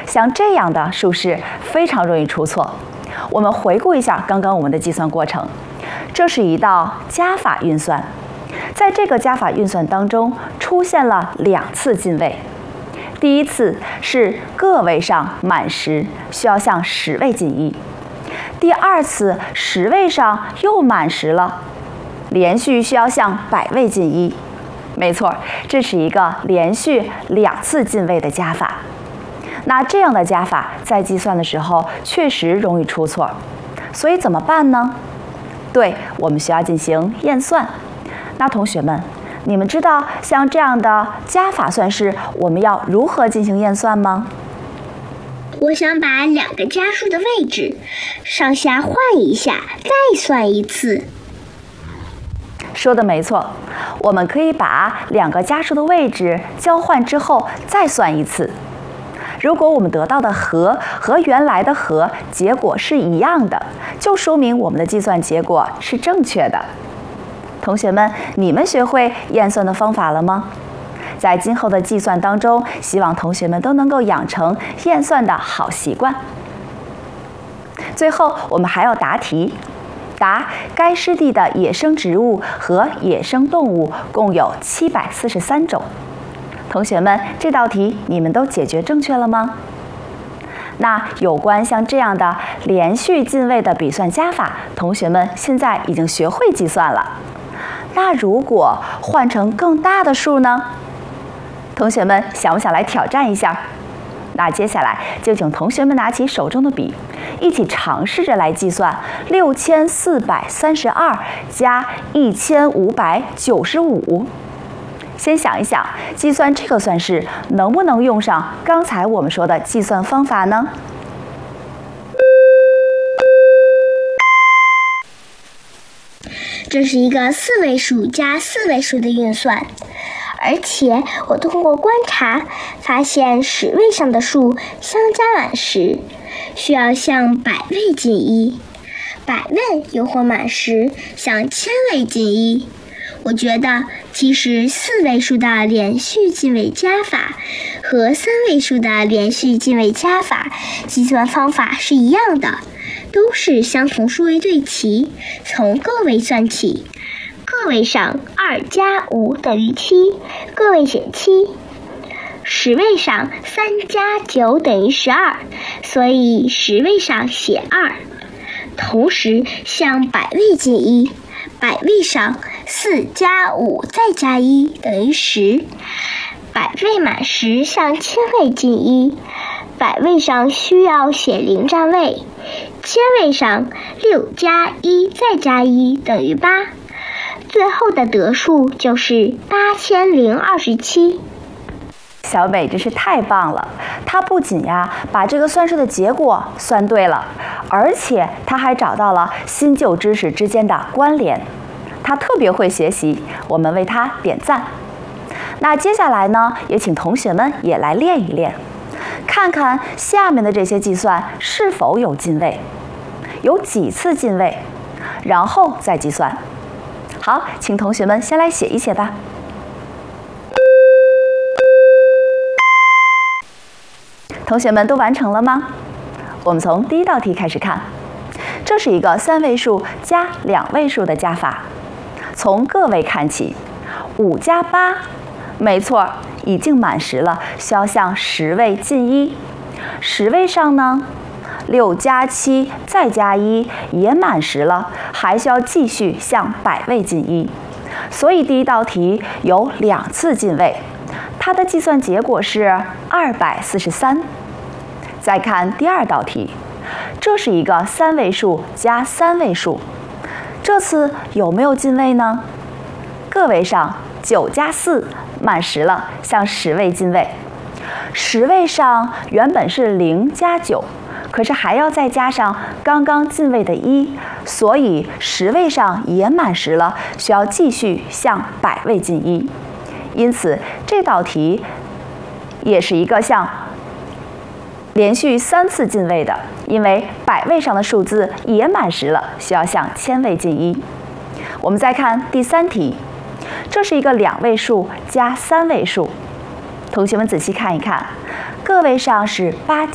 像这样的数式非常容易出错。我们回顾一下刚刚我们的计算过程，这是一道加法运算，在这个加法运算当中出现了2次进位。第一次是个位上满10，需要向10位进1；第二次10位上又满10了，连续需要向100位进1。没错，这是一个连续2次进位的加法。那这样的加法在计算的时候确实容易出错，所以怎么办呢？对，我们需要进行验算。那同学们，你们知道像这样的加法算式我们要如何进行验算吗？ 我想把2个加数的位置上下换一下，再算一次。 说的没错，我们可以把2个加数的位置交换之后再算一次。如果我们得到的和原来的和结果是一样的，就说明我们的计算结果是正确的。同学们，你们学会验算的方法了吗？在今后的计算当中，希望同学们都能够养成验算的好习惯。最后，我们还要答题，答该湿地的野生植物和野生动物共有743种。同学们，这道题你们都解决正确了吗？那有关像这样的连续进位的笔算加法，同学们现在已经学会计算了。那如果换成更大的数呢？同学们想不想来挑战一下？那接下来就请同学们拿起手中的笔，一起尝试着来计算6432加1595。先想一想，计算这个算式能不能用上刚才我们说的计算方法呢？ 这是一个4位数加4位数的运算，而且我通过观察发现10位上的数相加满10，需要向100位进1；100位又或满10，向1000位进1。我觉得其实4位数的连续进位加法和3位数的连续进位加法计算方法是一样的，都是相同数位对齐，从个位算起。个位上2加5等于7，个位写7；10位上3加9等于12，所以10位上写2。同时向100位进1，100位上4加5再加1等于10；100位满10向1000位进1，100位上需要写0占位，1000位上6加1再加1等于8，最后的得数就是8027。 小美真是太棒了，她不仅把这个算式的结果算对了，而且她还找到了新旧知识之间的关联。她特别会学习，我们为她点赞。那接下来呢，也请同学们也来练一练，看看下面的这些计算是否有进位，有几次进位，然后再计算。好，请同学们先来写一写吧。同学们都完成了吗？我们从第一道题开始看，这是一个3位数加2位数的加法。从个位看起，5加8，没错，已经满10了，需要向10位进1；10位上呢，6加7再加1也满10了，还需要继续向100位进1。所以第一道题有2次进位，它的计算结果是243。再看第二道题，这是一个3位数加3位数，这次有没有进位呢？个位上9加4满10了，向10位进位；10位上原本是0加9，可是还要再加上刚刚进位的1，所以10位上也满10了，需要继续向100位进1。因此这道题也是一个向连续3次进位的，因为100位上的数字也满10了，需要向1000位进1。我们再看第3题，这是一个2位数加3位数，同学们仔细看一看，个位上是8